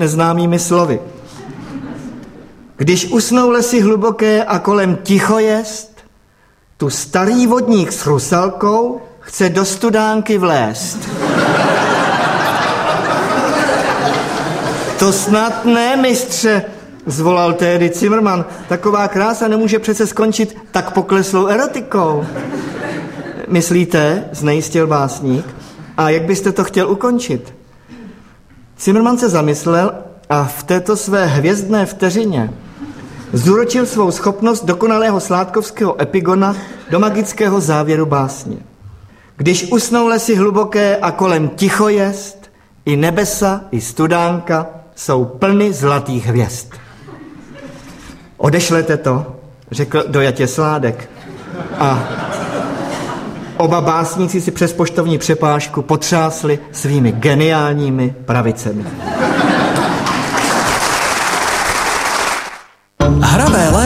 neznámými slovy. Když usnou lesy hluboké a kolem ticho jest, tu starý vodník s rusalkou chce do studánky vlézt. To snad ne, mistře, zvolal tehdy Cimrman. Taková krása nemůže přece skončit tak pokleslou erotikou. Myslíte, znejistil básník, a jak byste to chtěl ukončit? Cimrman se zamyslel a v této své hvězdné vteřině zúročil svou schopnost dokonalého sládkovského epigona do magického závěru básně. Když usnou lesy hluboké a kolem ticho jest, i nebesa, i studánka jsou plny zlatých hvězd. Odešlete to, řekl dojatě Sládek. A oba básníci si přes poštovní přepážku potřásli svými geniálními pravicemi. Hravé